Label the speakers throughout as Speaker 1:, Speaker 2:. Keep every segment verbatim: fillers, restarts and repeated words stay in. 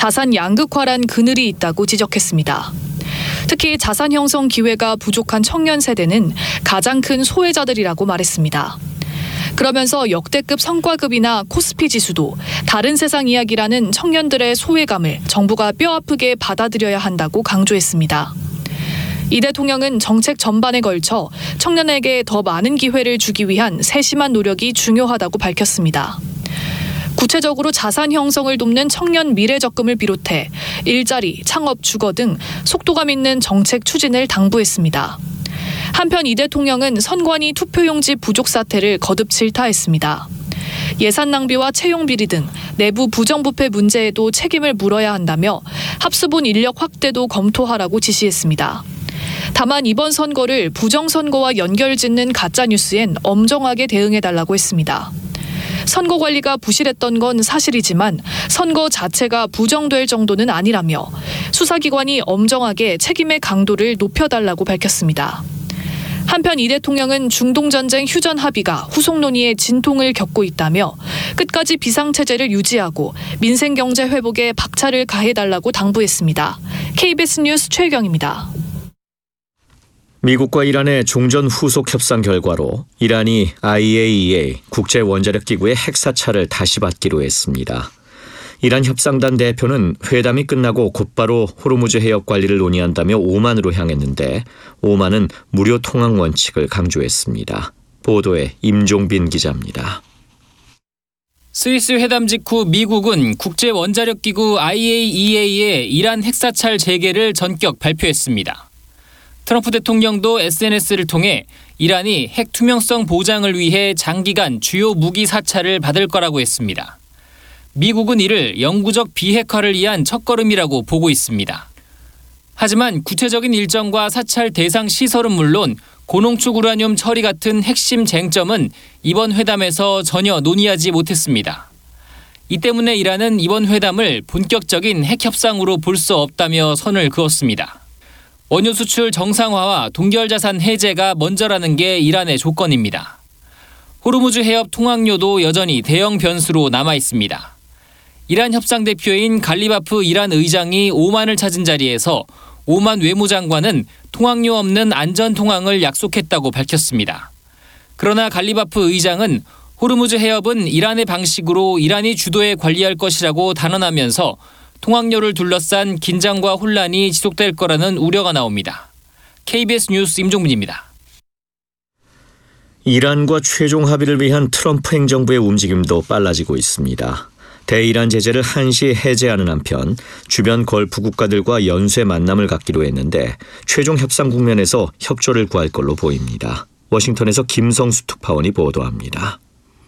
Speaker 1: 자산 양극화란 그늘이 있다고 지적했습니다. 특히 자산 형성 기회가 부족한 청년 세대는 가장 큰 소외자들이라고 말했습니다. 그러면서 역대급 성과급이나 코스피 지수도 다른 세상 이야기라는 청년들의 소외감을 정부가 뼈아프게 받아들여야 한다고 강조했습니다. 이 대통령은 정책 전반에 걸쳐 청년에게 더 많은 기회를 주기 위한 세심한 노력이 중요하다고 밝혔습니다. 구체적으로 자산 형성을 돕는 청년 미래적금을 비롯해 일자리, 창업, 주거 등 속도감 있는 정책 추진을 당부했습니다. 한편 이 대통령은 선관위 투표용지 부족 사태를 거듭 질타했습니다. 예산 낭비와 채용 비리 등 내부 부정부패 문제에도 책임을 물어야 한다며 합수본 인력 확대도 검토하라고 지시했습니다. 다만 이번 선거를 부정선거와 연결짓는 가짜뉴스엔 엄정하게 대응해달라고 했습니다. 선거 관리가 부실했던 건 사실이지만 선거 자체가 부정될 정도는 아니라며 수사기관이 엄정하게 책임의 강도를 높여달라고 밝혔습니다. 한편 이 대통령은 중동전쟁 휴전 합의가 후속 논의에 진통을 겪고 있다며 끝까지 비상체제를 유지하고 민생경제 회복에 박차를 가해달라고 당부했습니다. 케이비에스 뉴스 최경입니다.
Speaker 2: 미국과 이란의 종전 후속 협상 결과로 이란이 아이에이이에이 국제원자력기구의 핵사찰을 다시 받기로 했습니다. 이란 협상단 대표는 회담이 끝나고 곧바로 호르무즈 해협 관리를 논의한다며 오만으로 향했는데 오만은 무료 통항 원칙을 강조했습니다. 보도에 임종빈 기자입니다.
Speaker 3: 스위스 회담 직후 미국은 국제원자력기구 아이에이이에이의 이란 핵사찰 재개를 전격 발표했습니다. 트럼프 대통령도 에스엔에스를 통해 이란이 핵 투명성 보장을 위해 장기간 주요 무기 사찰을 받을 거라고 했습니다. 미국은 이를 영구적 비핵화를 위한 첫걸음이라고 보고 있습니다. 하지만 구체적인 일정과 사찰 대상 시설은 물론 고농축 우라늄 처리 같은 핵심 쟁점은 이번 회담에서 전혀 논의하지 못했습니다. 이 때문에 이란은 이번 회담을 본격적인 핵 협상으로 볼 수 없다며 선을 그었습니다. 원유 수출 정상화와 동결자산 해제가 먼저라는 게 이란의 조건입니다. 호르무즈 해협 통항료도 여전히 대형 변수로 남아 있습니다. 이란 협상 대표인 갈리바프 이란 의장이 오만을 찾은 자리에서 오만 외무장관은 통항료 없는 안전 통항을 약속했다고 밝혔습니다. 그러나 갈리바프 의장은 호르무즈 해협은 이란의 방식으로 이란이 주도해 관리할 것이라고 단언하면서 통항료를 둘러싼 긴장과 혼란이 지속될 거라는 우려가 나옵니다. 케이비에스 뉴스 임종민입니다.
Speaker 2: 이란과 최종 합의를 위한 트럼프 행정부의 움직임도 빨라지고 있습니다. 대이란 제재를 한시 해제하는 한편 주변 걸프 국가들과 연쇄 만남을 갖기로 했는데 최종 협상 국면에서 협조를 구할 걸로 보입니다. 워싱턴에서 김성수 특파원이 보도합니다.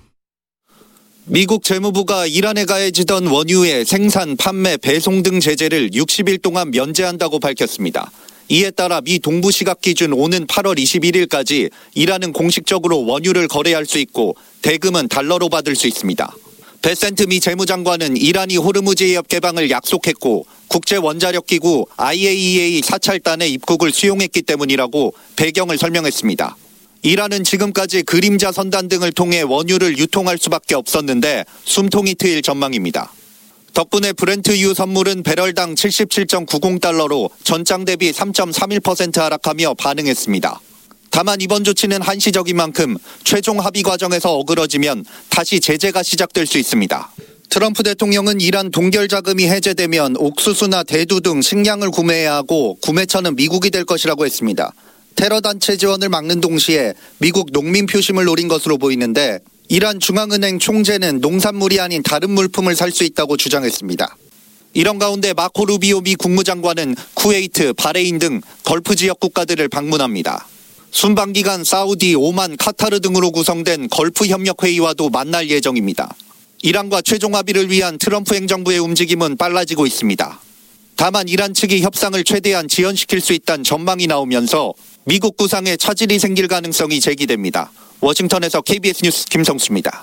Speaker 4: 미국 재무부가 이란에 가해지던 원유의 생산, 판매, 배송 등 제재를 육십 일 동안 면제한다고 밝혔습니다. 이에 따라 미 동부 시각 기준 오는 팔월 이십일일까지 이란은 공식적으로 원유를 거래할 수 있고 대금은 달러로 받을 수 있습니다. 베센트 미 재무장관은 이란이 호르무즈 해협 개방을 약속했고 국제원자력기구 아이에이이에이 사찰단의 입국을 수용했기 때문이라고 배경을 설명했습니다. 이란은 지금까지 그림자 선단 등을 통해 원유를 유통할 수밖에 없었는데 숨통이 트일 전망입니다. 덕분에 브렌트유 선물은 배럴당 칠십칠 점 구십 달러로 전장 대비 삼 점 삼일 퍼센트 하락하며 반응했습니다. 다만 이번 조치는 한시적인 만큼 최종 합의 과정에서 어그러지면 다시 제재가 시작될 수 있습니다. 트럼프 대통령은 이란 동결 자금이 해제되면 옥수수나 대두 등 식량을 구매해야 하고 구매처는 미국이 될 것이라고 했습니다. 테러 단체 지원을 막는 동시에 미국 농민 표심을 노린 것으로 보이는데 이란 중앙은행 총재는 농산물이 아닌 다른 물품을 살 수 있다고 주장했습니다. 이런 가운데 마코 루비오 미 국무장관은 쿠웨이트, 바레인 등 걸프 지역 국가들을 방문합니다. 순방 기간 사우디, 오만, 카타르 등으로 구성된 걸프 협력 회의와도 만날 예정입니다. 이란과 최종 합의를 위한 트럼프 행정부의 움직임은 빨라지고 있습니다. 다만 이란 측이 협상을 최대한 지연시킬 수 있다는 전망이 나오면서 미국 구상에 차질이 생길 가능성이 제기됩니다. 워싱턴에서 케이비에스 뉴스 김성수입니다.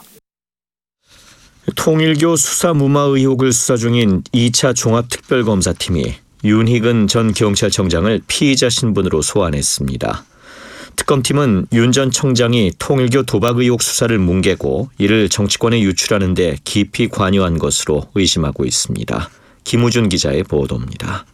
Speaker 2: 통일교 수사무마 의혹을 수사 중인 이 차 종합특별검사팀이 윤희근 전 경찰청장을 피의자 신분으로 소환했습니다. 특검팀은 윤 전 청장이 통일교 도박 의혹 수사를 뭉개고 이를 정치권에 유출하는 데 깊이 관여한 것으로 의심하고 있습니다. 김우준 기자의 보도입니다.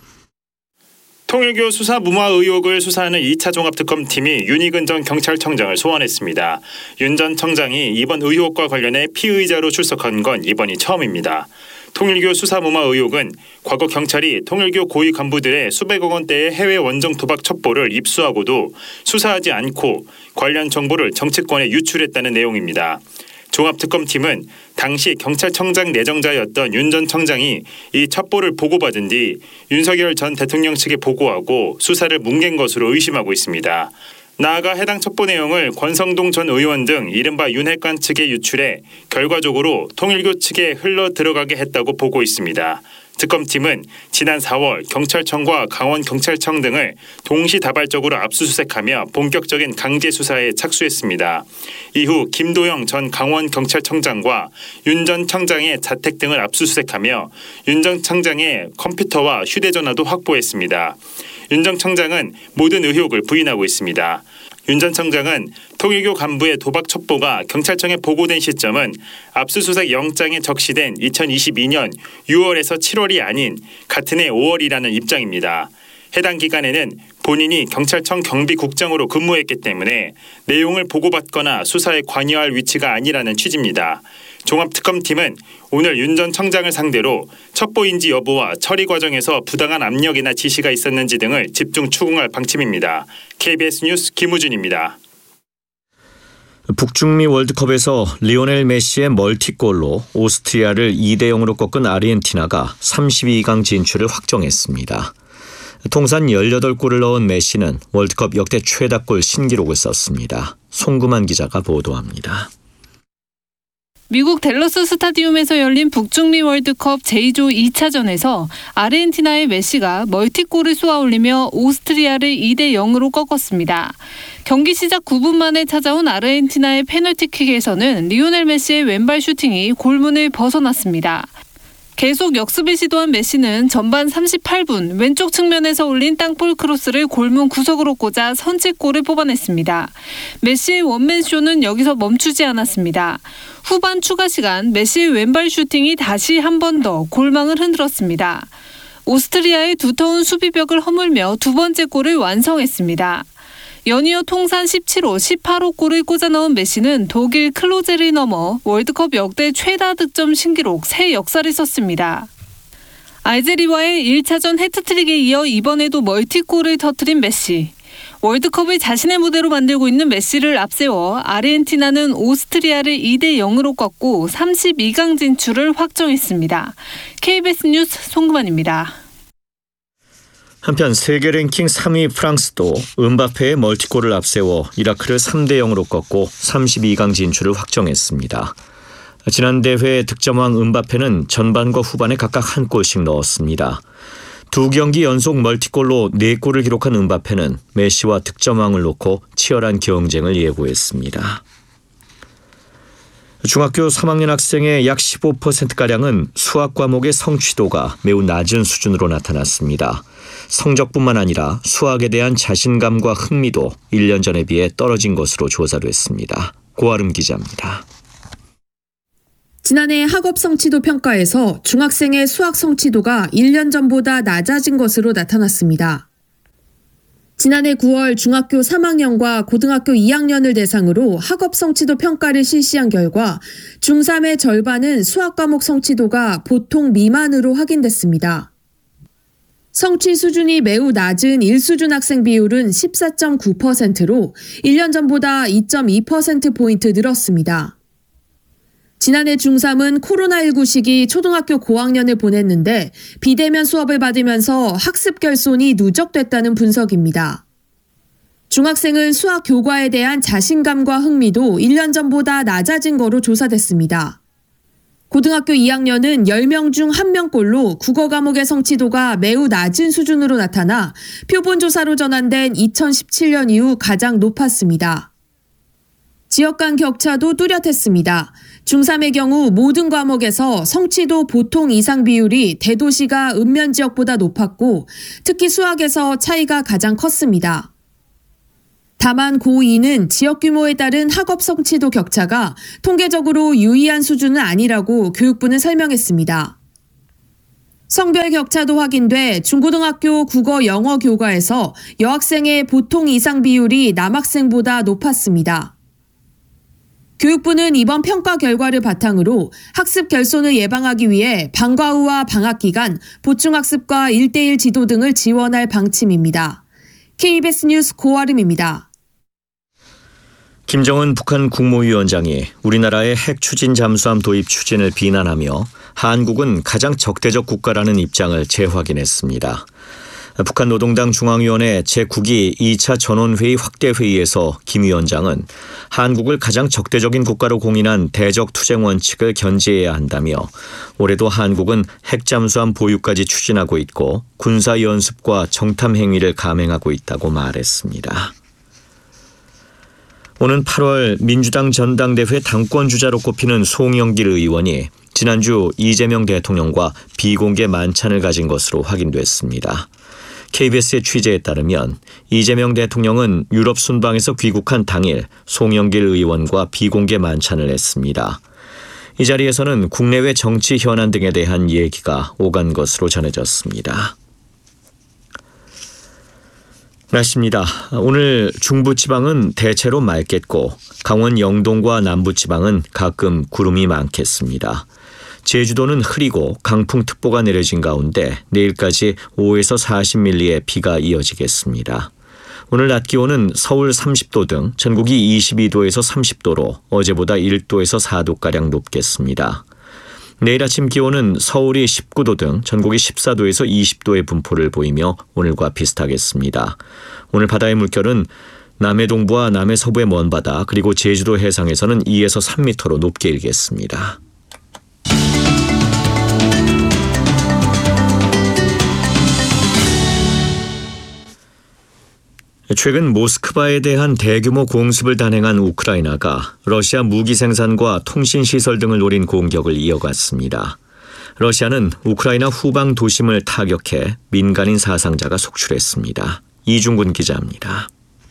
Speaker 5: 통일교 수사 무마 의혹을 수사하는 이 차 종합특검팀이 윤익은 전 경찰청장을 소환했습니다. 윤 전 청장이 이번 의혹과 관련해 피의자로 출석한 건 이번이 처음입니다. 통일교 수사 무마 의혹은 과거 경찰이 통일교 고위 간부들의 수백억 원대의 해외 원정 도박 첩보를 입수하고도 수사하지 않고 관련 정보를 정치권에 유출했다는 내용입니다. 종합특검팀은 당시 경찰청장 내정자였던 윤 전 청장이 이 첩보를 보고받은 뒤 윤석열 전 대통령 측에 보고하고 수사를 뭉갠 것으로 의심하고 있습니다. 나아가 해당 첩보 내용을 권성동 전 의원 등 이른바 윤핵관 측에 유출해 결과적으로 통일교 측에 흘러 들어가게 했다고 보고 있습니다. 특검팀은 지난 사월 경찰청과 강원경찰청 등을 동시다발적으로 압수수색하며 본격적인 강제 수사에 착수했습니다. 이후 김도영 전 강원경찰청장과 윤 전 청장의 자택 등을 압수수색하며 윤 전 청장의 컴퓨터와 휴대전화도 확보했습니다. 윤 전 청장은 모든 의혹을 부인하고 있습니다. 윤 전 청장은 통일교 간부의 도박 첩보가 경찰청에 보고된 시점은 압수수색 영장에 적시된 이천이십이 년 유월에서 칠월이 아닌 같은 해 오월이라는 입장입니다. 해당 기간에는 본인이 경찰청 경비국장으로 근무했기 때문에 내용을 보고받거나 수사에 관여할 위치가 아니라는 취지입니다. 종합특검팀은 오늘 윤 전 청장을 상대로 첩보인지 여부와 처리 과정에서 부당한 압력이나 지시가 있었는지 등을 집중 추궁할 방침입니다. 케이비에스 뉴스 김우준입니다.
Speaker 2: 북중미 월드컵에서 리오넬 메시의 멀티골로 오스트리아를 이 대 영으로 꺾은 아르헨티나가 삼십이 강 진출을 확정했습니다. 통산 열여덟 골을 넣은 메시는 월드컵 역대 최다골 신기록을 썼습니다. 송구만 기자가 보도합니다.
Speaker 6: 미국 댈러스 스타디움에서 열린 북중미 월드컵 제이조 이 차전에서 아르헨티나의 메시가 멀티골을 쏘아올리며 오스트리아를 이 대 영으로 꺾었습니다. 경기 시작 구 분 만에 찾아온 아르헨티나의 페널티킥에서는 리오넬 메시의 왼발 슈팅이 골문을 벗어났습니다. 계속 역습을 시도한 메시는 전반 삼십팔 분 왼쪽 측면에서 올린 땅볼 크로스를 골문 구석으로 꽂아 선취골을 뽑아냈습니다. 메시의 원맨쇼는 여기서 멈추지 않았습니다. 후반 추가 시간 메시의 왼발 슈팅이 다시 한 번 더 골망을 흔들었습니다. 오스트리아의 두터운 수비벽을 허물며 두 번째 골을 완성했습니다. 연이어 통산 십칠 호, 십팔 호 골을 꽂아 넣은 메시는 독일 클로제를 넘어 월드컵 역대 최다 득점 신기록 새 역사를 썼습니다. 알제리와의 일 차전 해트트릭에 이어 이번에도 멀티골을 터뜨린 메시. 월드컵을 자신의 무대로 만들고 있는 메시를 앞세워 아르헨티나는 오스트리아를 이 대 영으로 꺾고 삼십이 강 진출을 확정했습니다. 케이비에스 뉴스 송금환입니다.
Speaker 2: 한편 세계 랭킹 삼 위 프랑스도 음바페의 멀티골을 앞세워 이라크를 삼 대 영으로 꺾고 삼십이 강 진출을 확정했습니다. 지난 대회 득점왕 음바페는 전반과 후반에 각각 한 골씩 넣었습니다. 두 경기 연속 멀티골로 네 골을 기록한 음바페는 메시와 득점왕을 놓고 치열한 경쟁을 예고했습니다. 중학교 삼 학년 학생의 약 십오 퍼센트가량은 수학 과목의 성취도가 매우 낮은 수준으로 나타났습니다. 성적뿐만 아니라 수학에 대한 자신감과 흥미도 일 년 전에 비해 떨어진 것으로 조사됐습니다. 고아름 기자입니다.
Speaker 7: 지난해 학업 성취도 평가에서 중학생의 수학 성취도가 일 년 전보다 낮아진 것으로 나타났습니다. 지난해 구월 중학교 삼 학년과 고등학교 이 학년을 대상으로 학업 성취도 평가를 실시한 결과 중삼의 절반은 수학 과목 성취도가 보통 미만으로 확인됐습니다. 성취 수준이 매우 낮은 일 수준 학생 비율은 십사 점 구 퍼센트로 일 년 전보다 이 점 이 퍼센트포인트 늘었습니다. 지난해 중삼은 코로나십구 시기 초등학교 고학년을 보냈는데 비대면 수업을 받으면서 학습 결손이 누적됐다는 분석입니다. 중학생은 수학 교과에 대한 자신감과 흥미도 일 년 전보다 낮아진 거로 조사됐습니다. 고등학교 이 학년은 열 명 중 한 명꼴로 국어 과목의 성취도가 매우 낮은 수준으로 나타나 표본조사로 전환된 이천십칠 년 이후 가장 높았습니다. 지역 간 격차도 뚜렷했습니다. 중삼의 경우 모든 과목에서 성취도 보통 이상 비율이 대도시가 읍면 지역보다 높았고 특히 수학에서 차이가 가장 컸습니다. 다만 고이는 지역 규모에 따른 학업 성취도 격차가 통계적으로 유의한 수준은 아니라고 교육부는 설명했습니다. 성별 격차도 확인돼 중고등학교 국어 영어 교과에서 여학생의 보통 이상 비율이 남학생보다 높았습니다. 교육부는 이번 평가 결과를 바탕으로 학습 결손을 예방하기 위해 방과 후와 방학 기간 보충학습과 일대일 지도 등을 지원할 방침입니다. 케이비에스 뉴스 고아름입니다.
Speaker 2: 김정은 북한 국무위원장이 우리나라의 핵 추진 잠수함 도입 추진을 비난하며 한국은 가장 적대적 국가라는 입장을 재확인했습니다. 북한 노동당 중앙위원회 제구 기 이 차 전원회의 확대회의에서 김 위원장은 한국을 가장 적대적인 국가로 공인한 대적 투쟁 원칙을 견지해야 한다며 올해도 한국은 핵잠수함 보유까지 추진하고 있고 군사연습과 정탐 행위를 감행하고 있다고 말했습니다. 오는 팔월 민주당 전당대회 당권주자로 꼽히는 송영길 의원이 지난주 이재명 대통령과 비공개 만찬을 가진 것으로 확인됐습니다. 케이비에스의 취재에 따르면 이재명 대통령은 유럽 순방에서 귀국한 당일 송영길 의원과 비공개 만찬을 했습니다. 이 자리에서는 국내외 정치 현안 등에 대한 얘기가 오간 것으로 전해졌습니다. 날씨입니다. 오늘 중부지방은 대체로 맑겠고 강원 영동과 남부지방은 가끔 구름이 많겠습니다. 제주도는 흐리고 강풍특보가 내려진 가운데 내일까지 오에서 사십 밀리미터의 비가 이어지겠습니다. 오늘 낮 기온은 서울 삼십 도 등 전국이 이십이 도에서 삼십 도로 어제보다 일 도에서 사 도가량 높겠습니다. 내일 아침 기온은 서울이 십구 도 등 전국이 십사 도에서 이십 도의 분포를 보이며 오늘과 비슷하겠습니다. 오늘 바다의 물결은 남해 동부와 남해 서부의 먼바다 그리고 제주도 해상에서는 이에서 삼 미터로 높게 일겠습니다. 최근 모스크바에 대한 대규모 공습을 단행한 우크라이나가 러시아 무기 생산과 통신시설 등을 노린 공격을 이어갔습니다. 러시아는 우크라이나 후방 도심을 타격해 민간인 사상자가 속출했습니다. 이중근 기자입니다.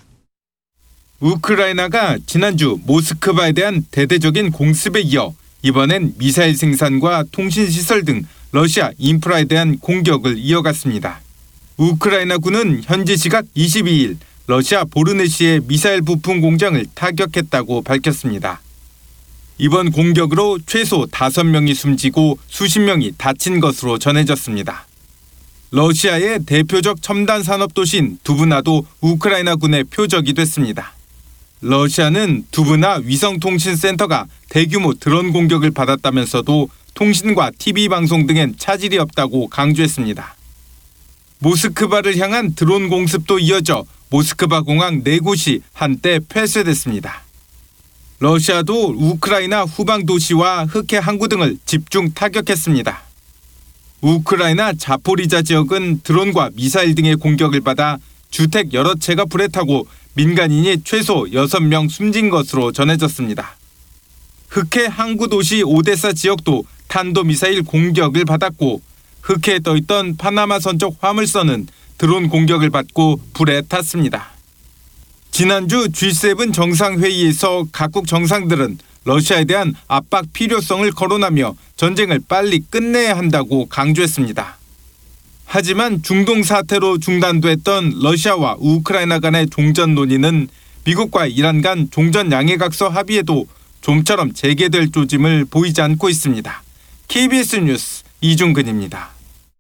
Speaker 8: 우크라이나가 지난주 모스크바에 대한 대대적인 공습에 이어 이번엔 미사일 생산과 통신시설 등 러시아 인프라에 대한 공격을 이어갔습니다. 우크라이나군은 현지 시각 이십이 일 러시아 보르네시의 미사일 부품 공장을 타격했다고 밝혔습니다. 이번 공격으로 최소 다섯 명이 숨지고 수십 명이 다친 것으로 전해졌습니다. 러시아의 대표적 첨단 산업 도시인 두브나도 우크라이나군의 표적이 됐습니다. 러시아는 두브나 위성통신센터가 대규모 드론 공격을 받았다면서도 통신과 티비 방송 등엔 차질이 없다고 강조했습니다. 모스크바를 향한 드론 공습도 이어져 모스크바 공항 네 곳이 한때 폐쇄됐습니다. 러시아도 우크라이나 후방 도시와 흑해 항구 등을 집중 타격했습니다. 우크라이나 자포리자 지역은 드론과 미사일 등의 공격을 받아 주택 여러 채가 불에 타고 민간인이 최소 여섯 명 숨진 것으로 전해졌습니다. 흑해 항구 도시 오데사 지역도 탄도미사일 공격을 받았고 흑해에 떠있던 파나마 선적 화물선은 드론 공격을 받고 불에 탔습니다. 지난주 지 세븐 정상회의에서 각국 정상들은 러시아에 대한 압박 필요성을 거론하며 전쟁을 빨리 끝내야 한다고 강조했습니다. 하지만 중동 사태로 중단됐던 러시아와 우크라이나 간의 종전 논의는 미국과 이란 간 종전 양해각서 합의에도 좀처럼 재개될 조짐을 보이지 않고 있습니다. 케이비에스 뉴스 이중근입니다.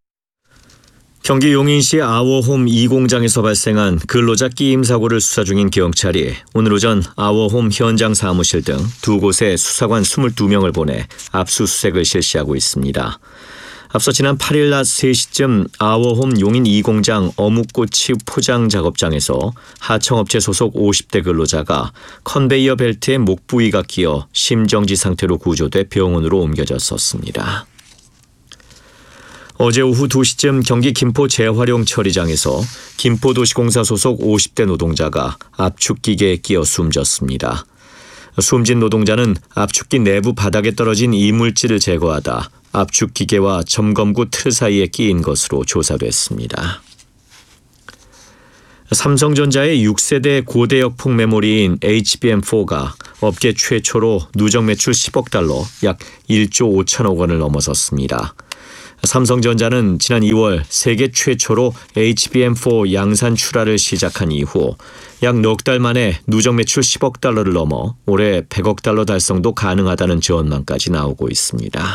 Speaker 2: 경기 용인시 아워홈 이 공장에서 발생한 근로자 끼임 사고를 수사 중인 경찰이 오늘 오전 아워홈 현장 사무실 등 두 곳에 수사관 이십이 명을 보내 압수수색을 실시하고 있습니다. 앞서 지난 팔 일 낮 세 시쯤 아워홈 용인 이 공장 어묵꼬치 포장 작업장에서 하청업체 소속 오십 대 근로자가 컨베이어 벨트에 목 부위가 끼어 심정지 상태로 구조돼 병원으로 옮겨졌었습니다. 어제 오후 두 시쯤 경기 김포 재활용 처리장에서 김포도시공사 소속 오십 대 노동자가 압축기계에 끼어 숨졌습니다. 숨진 노동자는 압축기 내부 바닥에 떨어진 이물질을 제거하다 압축기계와 점검구 틀 사이에 끼인 것으로 조사됐습니다. 삼성전자의 육 세대 고대역폭 메모리인 에이치비엠 사가 업계 최초로 누적 매출 십억 달러, 약 일조 오천억 원을 넘어섰습니다. 삼성전자는 지난 이월 세계 최초로 에이치비엠 사 양산 출하를 시작한 이후 약 넉 달 만에 누적 매출 십억 달러를 넘어 올해 백억 달러 달성도 가능하다는 전망까지 나오고 있습니다.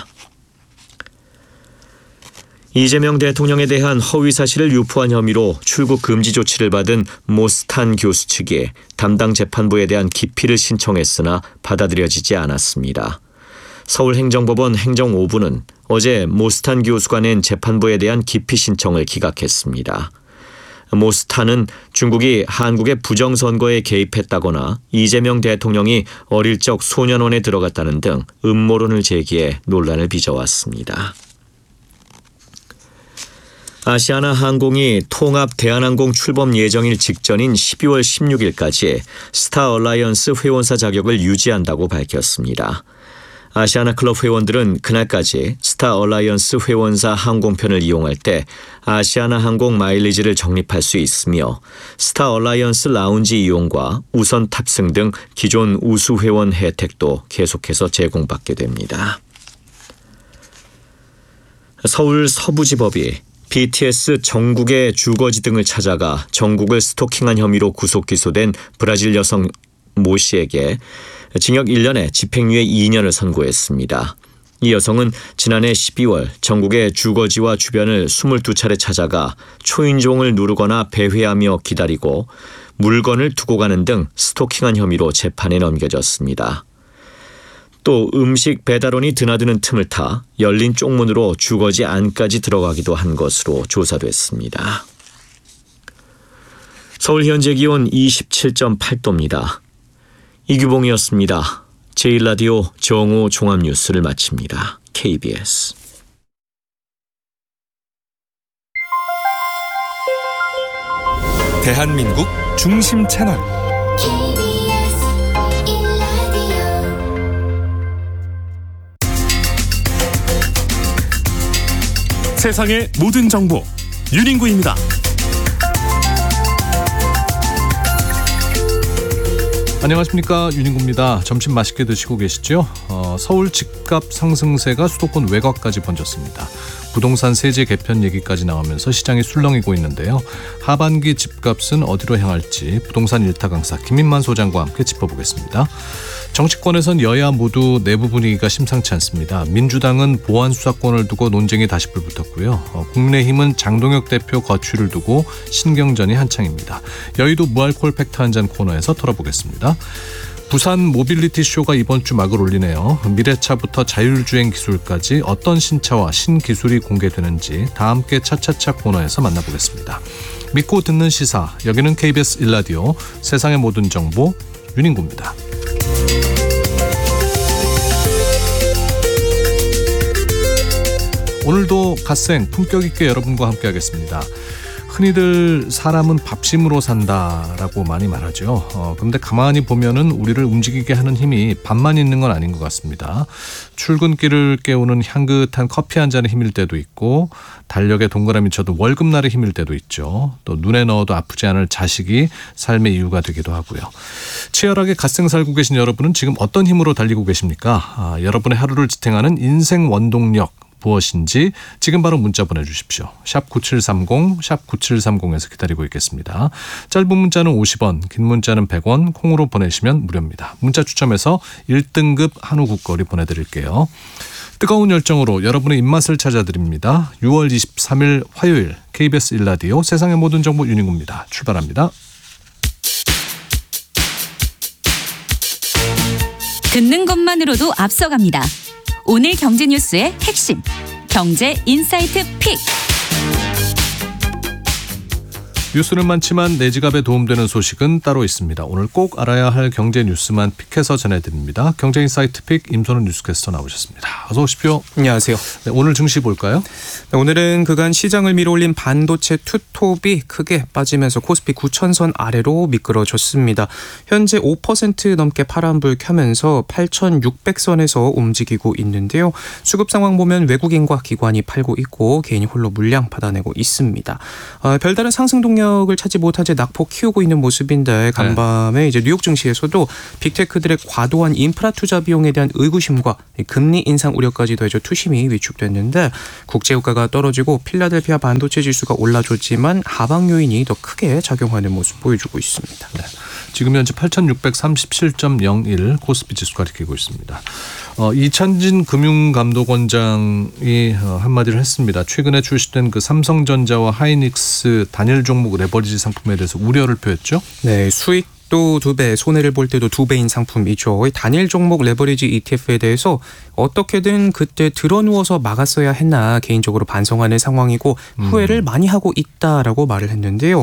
Speaker 2: 이재명 대통령에 대한 허위 사실을 유포한 혐의로 출국 금지 조치를 받은 모스탄 교수 측이 담당 재판부에 대한 기피를 신청했으나 받아들여지지 않았습니다. 서울행정법원 행정 오 부는 어제 모스탄 교수가 낸 재판부에 대한 기피 신청을 기각했습니다. 모스탄은 중국이 한국의 부정선거에 개입했다거나 이재명 대통령이 어릴 적 소년원에 들어갔다는 등 음모론을 제기해 논란을 빚어왔습니다. 아시아나 항공이 통합 대한항공 출범 예정일 직전인 십이월 십육일까지 스타 얼라이언스 회원사 자격을 유지한다고 밝혔습니다. 아시아나 클럽 회원들은 그날까지 스타 얼라이언스 회원사 항공편을 이용할 때 아시아나 항공 마일리지를 적립할 수 있으며 스타 얼라이언스 라운지 이용과 우선 탑승 등 기존 우수 회원 혜택도 계속해서 제공받게 됩니다. 서울 서부지법이 비티에스 정국의 주거지 등을 찾아가 정국을 스토킹한 혐의로 구속 기소된 브라질 여성 모 씨에게 징역 일 년에 집행유예 이 년을 선고했습니다. 이 여성은 지난해 십이월 정국의 주거지와 주변을 스물두 차례 찾아가 초인종을 누르거나 배회하며 기다리고 물건을 두고 가는 등 스토킹한 혐의로 재판에 넘겨졌습니다. 또 음식 배달원이 드나드는 틈을 타 열린 쪽문으로 주거지 안까지 들어가기도 한 것으로 조사됐습니다. 서울 현재 기온 이십칠 점 팔 도입니다. 이규봉이었습니다. 제일 라디오 정오 종합뉴스를 마칩니다. 케이비에스
Speaker 9: 대한민국 중심 채널 세상의 모든 정보 윤인구입니다.
Speaker 10: 안녕하십니까, 윤인구입니다. 점심 맛있게 드시고 계시죠? 어, 서울 집값 상승세가 수도권 외곽까지 번졌습니다. 부동산 세제 개편 얘기까지 나오면서 시장이 술렁이고 있는데요. 하반기 집값은 어디로 향할지 부동산 일타 강사 김인만 소장과 함께 짚어보겠습니다. 정치권에선 여야 모두 내부 분위기가 심상치 않습니다. 민주당은 보안 수사권을 두고 논쟁이 다시 불붙었고요. 어, 국민의힘은 장동혁 대표 거취를 두고 신경전이 한창입니다. 여의도 무알콜 팩트 한잔 코너에서 털어보겠습니다. 부산 모빌리티 쇼가 이번 주 막을 올리네요. 미래차부터 자율주행 기술까지 어떤 신차와 신기술이 공개되는지 다 함께 차차차 코너에서 만나보겠습니다. 믿고 듣는 시사, 여기는 케이비에스 일 라디오 세상의 모든 정보 윤인구입니다. 오늘도 갓생 품격 있게 여러분과 함께 하겠습니다. 흔히들 사람은 밥심으로 산다라고 많이 말하죠. 어, 그런데 가만히 보면은 우리를 움직이게 하는 힘이 밥만 있는 건 아닌 것 같습니다. 출근길을 깨우는 향긋한 커피 한 잔의 힘일 때도 있고, 달력에 동그라미 쳐도 월급날의 힘일 때도 있죠. 또 눈에 넣어도 아프지 않을 자식이 삶의 이유가 되기도 하고요. 치열하게 갓생 살고 계신 여러분은 지금 어떤 힘으로 달리고 계십니까? 아, 여러분의 하루를 지탱하는 인생 원동력 무엇인지 지금 바로 문자 보내주십시오. 샵 구칠삼공, 샵 구칠삼공에서 기다리고 있겠습니다. 짧은 문자는 오십 원, 긴 문자는 백 원, 콩으로 보내시면 무료입니다. 문자 추첨해서 일 등급 한우 국거리 보내드릴게요. 뜨거운 열정으로 여러분의 입맛을 찾아드립니다. 유월 이십삼일 화요일 케이비에스 일 라디오 세상의 모든 정보 윤인구입니다. 출발합니다.
Speaker 11: 듣는 것만으로도 앞서갑니다. 오늘 경제 뉴스의 핵심, 경제 인사이트 픽.
Speaker 10: 뉴스는 많지만 내 지갑에 도움되는 소식은 따로 있습니다. 오늘 꼭 알아야 할 경제 뉴스만 픽해서 전해드립니다. 경제 인사이트 픽 임선훈 뉴스캐스터 나오셨습니다. 어서 오십시오.
Speaker 12: 안녕하세요.
Speaker 10: 네, 오늘 증시 볼까요?
Speaker 12: 네, 오늘은 그간 시장을 밀어올린 반도체 투톱이 크게 빠지면서 코스피 구천 선 아래로 미끄러졌습니다. 현재 오 퍼센트 넘게 파란불 켜면서 팔천육백 선에서 움직이고 있는데요. 수급 상황 보면 외국인과 기관이 팔고 있고 개인이 홀로 물량 받아내고 있습니다. 어, 별다른 상승 동력 경쟁력을 찾지 못한 채 낙폭 키우고 있는 모습인데 간밤에 네. 이제 뉴욕 증시에서도 빅테크들의 과도한 인프라 투자 비용에 대한 의구심과 금리 인상 우려까지 더해져 투심이 위축됐는데 국제유가가 떨어지고 필라델피아 반도체 지수가 올라줬지만 하방 요인이 더 크게 작용하는 모습 보여주고 있습니다.
Speaker 10: 네. 지금 현재 팔천육백삼십칠 점 영일 코스피 지수가 가리키고 있습니다. 어, 이찬진 금융감독원장이 어, 한마디를 했습니다. 최근에 출시된 그 삼성전자와 하이닉스 단일 종목 레버리지 상품에 대해서 우려를 표했죠.
Speaker 12: 네, 수익 또 두 배, 손해를 볼 때도 두 배인 상품이죠. 단일 종목 레버리지 이티에프에 대해서 어떻게든 그때 드러누워서 막았어야 했나 개인적으로 반성하는 상황이고 후회를 음. 많이 하고 있다라고 말을 했는데요.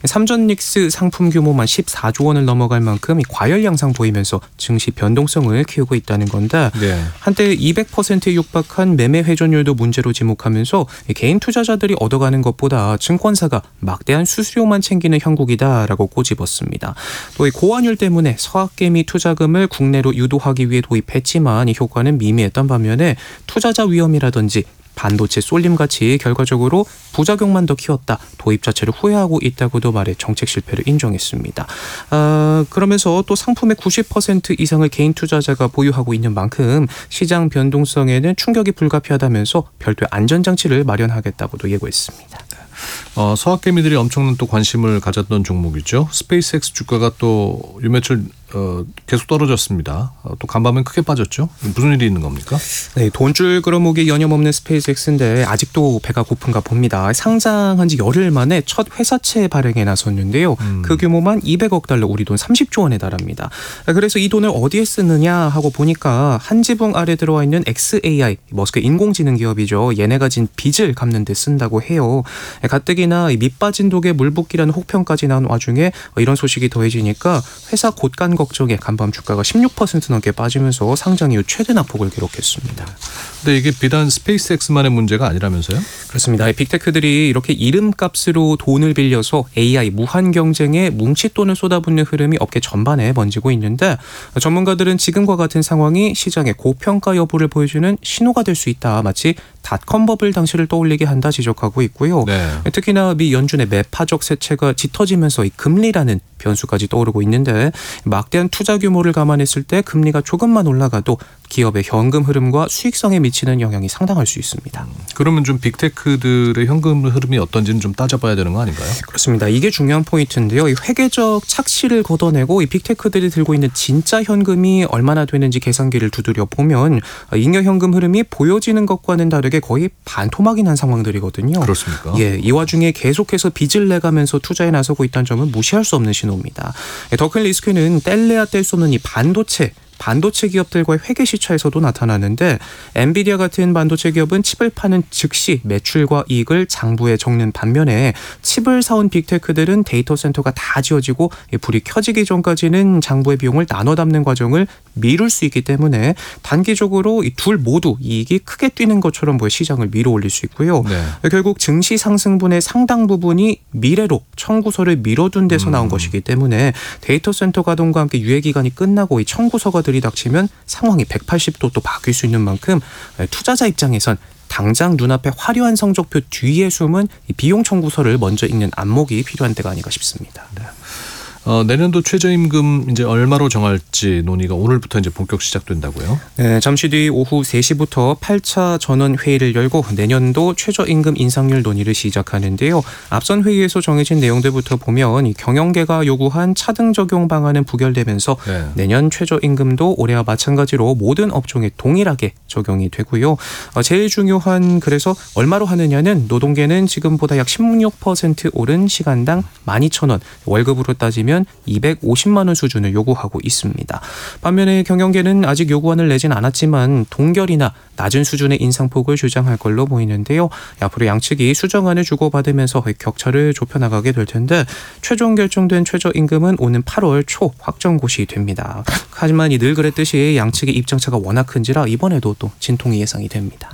Speaker 12: 삼전닉스 상품 규모만 십사조 원을 넘어갈 만큼 과열 양상 보이면서 증시 변동성을 키우고 있다는 건데 네. 한때 이백 퍼센트에 육박한 매매 회전율도 문제로 지목하면서 개인 투자자들이 얻어가는 것보다 증권사가 막대한 수수료만 챙기는 형국이다라고 꼬집었습니다. 또 이 고환율 때문에 서학개미 투자금을 국내로 유도하기 위해 도입했지만 이 효과는 미미했던 반면에 투자자 위험이라든지 반도체 쏠림같이 결과적으로 부작용만 더 키웠다. 도입 자체를 후회하고 있다고도 말해 정책 실패를 인정했습니다. 아, 그러면서 또 상품의 구십 퍼센트 이상을 개인 투자자가 보유하고 있는 만큼 시장 변동성에는 충격이 불가피하다면서 별도의 안전장치를 마련하겠다고도 예고했습니다.
Speaker 10: 어, 서학개미들이 엄청난 또 관심을 가졌던 종목이죠. 스페이스X 주가가 또 요 며칠 어, 계속 떨어졌습니다. 어, 또 간밤엔 크게 빠졌죠. 무슨 일이 있는 겁니까?
Speaker 12: 네, 돈줄 끌어모기 여념없는 스페이스X인데 아직도 배가 고픈가 봅니다. 상장한 지 열흘 만에 첫 회사채 발행에 나섰는데요. 음. 그 규모만 이백억 달러, 우리 돈 삼십조 원에 달합니다. 그래서 이 돈을 어디에 쓰느냐 하고 보니까 한 지붕 아래 들어와 있는 엑스에이아이, 머스크의 인공지능 기업이죠. 얘네가 진 빚을 갚는 데 쓴다고 해요. 가뜩이나 밑빠진 독에 물붓기라는 혹평까지 나온 와중에 이런 소식이 더해지니까 회사 곳간 걱정에 간밤 주가가 십육 퍼센트 넘게 빠지면서 상장 이후 최대 낙폭을 기록했습니다.
Speaker 10: 근데 이게 비단 스페이스X만의 문제가 아니라면서요?
Speaker 12: 그렇습니다. 빅테크들이 이렇게 이름값으로 돈을 빌려서 에이아이 무한 경쟁에 뭉칫돈을 쏟아붓는 흐름이 업계 전반에 번지고 있는데 전문가들은 지금과 같은 상황이 시장의 고평가 여부를 보여주는 신호가 될 수 있다. 마치 닷컴 버블 당시를 떠올리게 한다 지적하고 있고요. 네. 특히나 미 연준의 매파적 세체가 짙어지면서 이 금리라는 변수까지 떠오르고 있는데 막대한 투자 규모를 감안했을 때 금리가 조금만 올라가도 기업의 현금 흐름과 수익성에 미치는 영향이 상당할 수 있습니다.
Speaker 10: 음, 그러면 좀 빅테크들의 현금 흐름이 어떤지는 좀 따져봐야 되는 거 아닌가요?
Speaker 12: 그렇습니다. 이게 중요한 포인트인데요. 이 회계적 착시를 걷어내고 이 빅테크들이 들고 있는 진짜 현금이 얼마나 되는지 계산기를 두드려 보면 잉여 현금 흐름이 보여지는 것과는 다르게 거의 반토막이 난 상황들이거든요.
Speaker 10: 그렇습니까?
Speaker 12: 예, 이 와중에 계속해서 빚을 내가면서 투자에 나서고 있다는 점은 무시할 수 없는 신호입니다. 더 큰 리스크는 뗄래야 뗄 수 없는 이 반도체 반도체 기업들과의 회계 시차에서도 나타나는데 엔비디아 같은 반도체 기업은 칩을 파는 즉시 매출과 이익을 장부에 적는 반면에 칩을 사온 빅테크들은 데이터 센터가 다 지어지고 불이 켜지기 전까지는 장부의 비용을 나눠 담는 과정을 미룰 수 있기 때문에 단기적으로 이 둘 모두 이익이 크게 뛰는 것처럼 보여 시장을 밀어 올릴 수 있고요. 네. 결국 증시 상승분의 상당 부분이 미래로 청구서를 미뤄둔 데서 나온 음. 것이기 때문에 데이터 센터 가동과 함께 유예 기간이 끝나고 이 청구서가 들이닥치면 상황이 백팔십 도 또 바뀔 수 있는 만큼 투자자 입장에선 당장 눈앞에 화려한 성적표 뒤에 숨은 비용 청구서를 먼저 읽는 안목이 필요한 때가 아닌가 싶습니다.
Speaker 10: 네. 어, 내년도 최저임금 이제 얼마로 정할지 논의가 오늘부터 이제 본격 시작된다고요?
Speaker 12: 네, 잠시 뒤 오후 세 시부터 팔 차 전원 회의를 열고 내년도 최저임금 인상률 논의를 시작하는데요. 앞선 회의에서 정해진 내용들부터 보면 이 경영계가 요구한 차등 적용 방안은 부결되면서 네. 내년 최저임금도 올해와 마찬가지로 모든 업종에 동일하게 적용이 되고요. 어, 제일 중요한 그래서 얼마로 하느냐는 노동계는 지금보다 약 십육 퍼센트 오른 시간당 만 이천 원, 월급으로 따지면 이백오십만 원 수준을 요구하고 있습니다. 반면에 경영계는 아직 요구안을 내진 않았지만 동결이나 낮은 수준의 인상폭을 주장할 걸로 보이는데요. 앞으로 양측이 수정안을 주고받으면서 격차를 좁혀나가게 될 텐데 최종 결정된 최저임금은 오는 팔월 초 확정고시 됩니다. 하지만 늘 그랬듯이 양측의 입장차가 워낙 큰지라 이번에도 또 진통이 예상이 됩니다.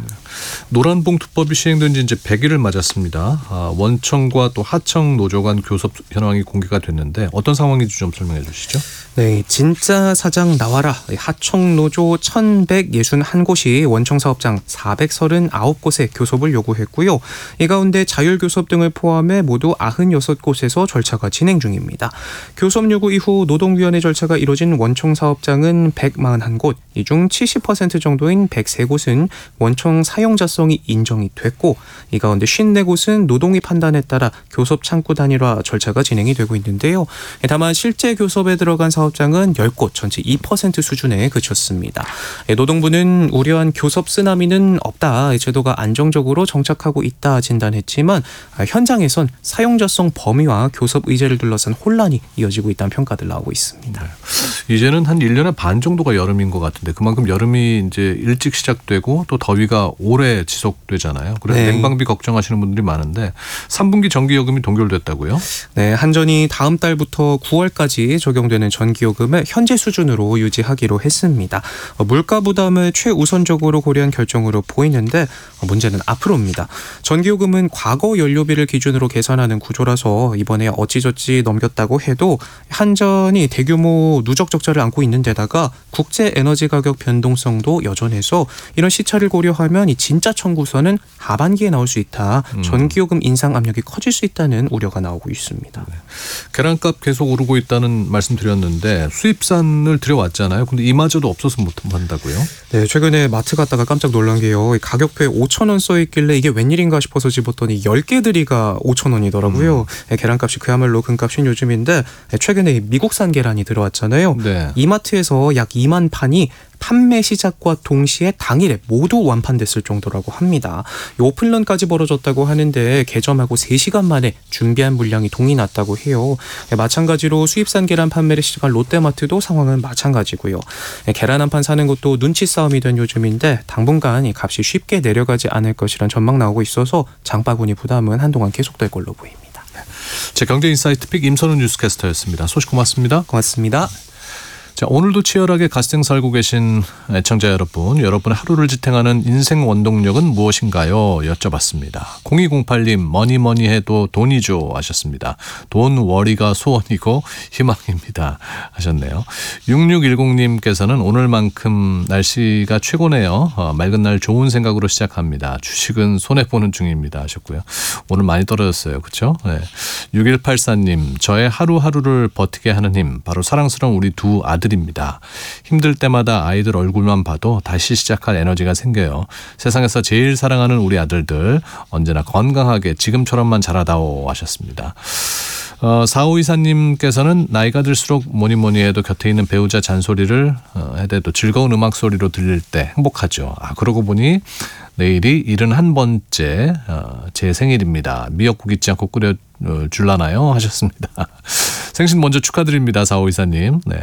Speaker 10: 노란봉투법이 시행된 지 이제 백 일을 맞았습니다. 아, 원청과 또 하청 노조 간 교섭 현황이 공개가 됐는데 어떤 어떤 상황인지 좀 설명해 주시죠.
Speaker 12: 네, 진짜 사장 나와라. 하청노조 천백육십일 곳이 원청 사업장 사백삼십구 곳에 교섭을 요구했고요. 이 가운데 자율교섭 등을 포함해 모두 구십육 곳에서 절차가 진행 중입니다. 교섭 요구 이후 노동위원회 절차가 이뤄진 원청 사업장은 백사십일 곳, 이 중 칠십 퍼센트 정도인 백삼 곳은 원청 사용자성이 인정이 됐고, 이 가운데 오십사 곳은 노동위 판단에 따라 교섭 창구 단일화 절차가 진행이 되고 있는데요. 다만 실제 교섭에 들어간 사업장은 십 곳, 전체 이 퍼센트 수준에 그쳤습니다. 노동부는 우려한 교섭 쓰나미는 없다, 제도가 안정적으로 정착하고 있다 진단했지만 현장에선 사용자성 범위와 교섭 의제를 둘러싼 혼란이 이어지고 있다는 평가들 나오고 있습니다.
Speaker 10: 네. 이제는 한 일 년의 반 정도가 여름인 것 같은데 그만큼 여름이 이제 일찍 시작되고 또 더위가 오래 지속되잖아요. 그래서
Speaker 12: 네.
Speaker 10: 냉방비 걱정하시는 분들이 많은데 삼 분기 전기요금이 동결됐다고요?
Speaker 12: 네, 한전이 다음 달부터 구월까지 적용되는 전기요금을 현재 수준으로 유지하기로 했습니다. 물가 부담을 최우선적으로 고려한 결정으로 보이는데 문제는 앞으로입니다. 전기요금은 과거 연료비를 기준으로 계산하는 구조라서 이번에 어찌저찌 넘겼다고 해도 한전이 대규모 누적 적자를 안고 있는 데다가 국제 에너지 가격 변동성도 여전해서 이런 시차를 고려하면 이 진짜 청구서는 하반기에 나올 수 있다.
Speaker 10: 음.
Speaker 12: 전기요금 인상 압력이 커질 수 있다는 우려가 나오고 있습니다.
Speaker 10: 네. 계란값 계속 오르고 있다는 말씀 드렸는데 수입산을 들여왔잖아요. 근데 이마저도 없어서 못 한다고요?
Speaker 12: 네, 최근에 마트 갔다가 깜짝 놀란 게요. 가격표에 오천 원 써 있길래 이게 웬일인가 싶어서 집었더니 열 개들이가 오천 원이더라고요. 음. 네, 계란값이 그야말로 금값인 요즘인데 최근에 미국산 계란이 들어왔잖아요.
Speaker 10: 네.
Speaker 12: 이마트에서 약 이만 판이 판매 시작과 동시에 당일에 모두 완판됐을 정도라고 합니다. 오픈런까지 벌어졌다고 하는데 개점하고 세 시간 만에 준비한 물량이 동이 났다고 해요. 마찬가지로 수입산 계란 판매를 시작한 롯데마트도 상황은 마찬가지고요. 계란 한 판 사는 것도 눈치 싸움이 된 요즘인데 당분간 이 값이 쉽게 내려가지 않을 것이란 전망 나오고 있어서 장바구니 부담은 한동안 계속될 걸로 보입니다.
Speaker 10: 제 경제인사이트 픽 임선훈 뉴스캐스터였습니다. 소식 고맙습니다.
Speaker 12: 고맙습니다.
Speaker 10: 자, 오늘도 치열하게 갓생 살고 계신 애청자 여러분, 여러분의 하루를 지탱하는 인생 원동력은 무엇인가요? 여쭤봤습니다. 공이공팔 님, 뭐니 뭐니 해도 돈이죠 하셨습니다. 돈 월이가 소원이고 희망입니다 하셨네요. 육육일공 님께서는 오늘만큼 날씨가 최고네요. 어, 맑은 날 좋은 생각으로 시작합니다. 주식은 손해보는 중입니다 하셨고요. 오늘 많이 떨어졌어요. 그렇죠? 네. 육일팔사 님, 저의 하루하루를 버티게 하는 힘, 바로 사랑스러운 우리 두 아들 입니다. 힘들 때마다 아이들 얼굴만 봐도 다시 시작할 에너지가 생겨요. 세상에서 제일 사랑하는 우리 아들들 언제나 건강하게 지금처럼만 자라다오 하셨습니다. 어, 사오이사 님께서는 나이가 들수록 뭐니 뭐니 해도 곁에 있는 배우자 잔소리를 어, 해대도 즐거운 음악 소리로 들릴 때 행복하죠. 아, 그러고 보니 내일이 일흔한 번째 어, 제 생일입니다. 미역국 잊지 않고 끓여 어, 줄라나요? 하셨습니다. 생신 먼저 축하드립니다. 사오이사 님. 네.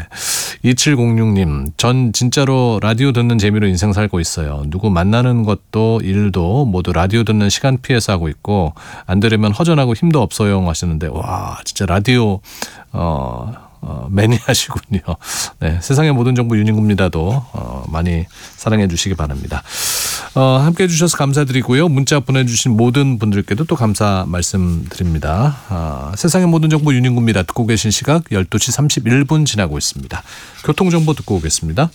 Speaker 10: 이칠공육 님. 전 진짜로 라디오 듣는 재미로 인생 살고 있어요. 누구 만나는 것도 일도 모두 라디오 듣는 시간 피해서 하고 있고 안 들으면 허전하고 힘도 없어요 하시는데 와 진짜 라디오 어... 어, 매니아시군요. 네, 세상의 모든 정보 윤인구입니다도 어, 많이 사랑해 주시기 바랍니다. 어, 함께해 주셔서 감사드리고요. 문자 보내주신 모든 분들께도 또 감사 말씀드립니다. 어, 세상의 모든 정보 윤인구입니다. 듣고 계신 시각 열두 시 삼십일 분 지나고 있습니다. 교통정보 듣고 오겠습니다.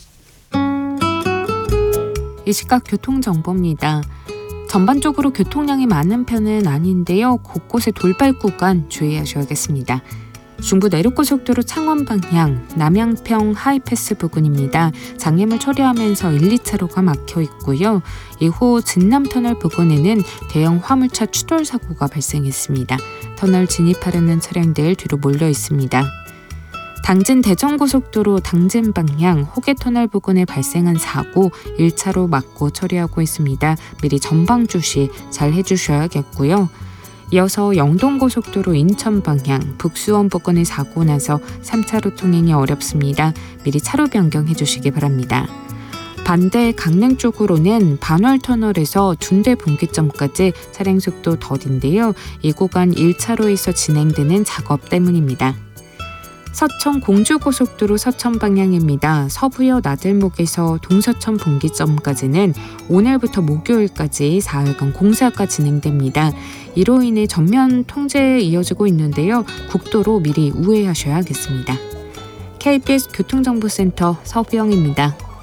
Speaker 13: 이 시각 교통정보입니다. 전반적으로 교통량이 많은 편은 아닌데요. 곳곳에 돌발 구간 주의하셔야겠습니다. 중부 내륙고속도로 창원 방향 남양평 하이패스 부근입니다. 장애물 처리하면서 일, 이 차로가 막혀 있고요. 이후 진남터널 부근에는 대형 화물차 추돌 사고가 발생했습니다. 터널 진입하려는 차량들 뒤로 몰려 있습니다. 당진 대전고속도로 당진 방향 호계터널 부근에 발생한 사고 일 차로 막고 처리하고 있습니다. 미리 전방 주시 잘 해주셔야겠고요. 이어서 영동고속도로 인천 방향 북수원 부근에 사고 나서 삼 차로 통행이 어렵습니다. 미리 차로 변경해 주시기 바랍니다. 반대 강릉 쪽으로는 반월터널에서 둔대 분기점까지 차량 속도 더딘데요. 이 구간 일 차로에서 진행되는 작업 때문입니다. 서천 공주고속도로 서천 방향입니다. 서부여 나들목에서 동서천 분기점까지는 오늘부터 목요일까지 사흘간 공사가 진행됩니다. 이로 인해 전면 통제에 이어지고 있는데요. 국도로 미리 우회하셔야겠습니다. 케이비에스 교통정보센터 서부영입니다.